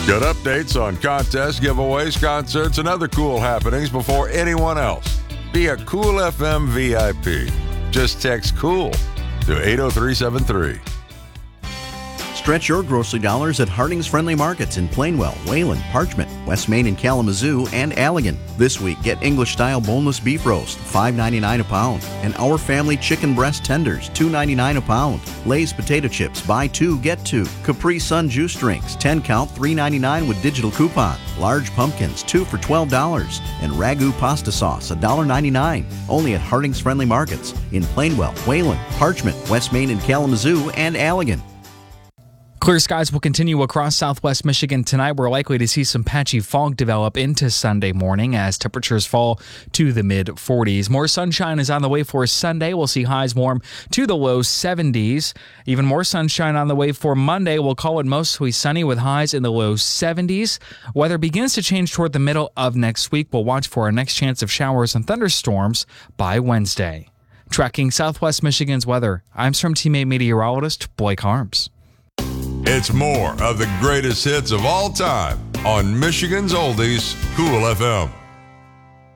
Get updates on contests, giveaways, concerts, and other cool happenings before anyone else. Be a Cool FM VIP. Just text COOL to 80373. Stretch your grocery dollars at Harding's Friendly Markets in Plainwell, Wayland, Parchment, West Main and Kalamazoo, and Allegan. This week, get English-style boneless beef roast, $5.99 a pound, and Our Family chicken breast tenders, $2.99 a pound. Lay's potato chips, buy two, get two. Capri Sun juice drinks, 10 count, $3.99 with digital coupon. Large pumpkins, 2 for $12. And Ragu pasta sauce, $1.99. Only at Harding's Friendly Markets in Plainwell, Wayland, Parchment, West Main and Kalamazoo, and Allegan. Clear skies will continue across southwest Michigan tonight. We're likely to see some patchy fog develop into Sunday morning as temperatures fall to the mid-40s. More sunshine is on the way for Sunday. We'll see highs warm to the low 70s. Even more sunshine on the way for Monday. We'll call it mostly sunny with highs in the low 70s. Weather begins to change toward the middle of next week. We'll watch for our next chance of showers and thunderstorms by Wednesday. Tracking southwest Michigan's weather, I'm Storm Teammate meteorologist Blake Harms. It's more of the greatest hits of all time on Michigan's Oldies, Cool FM.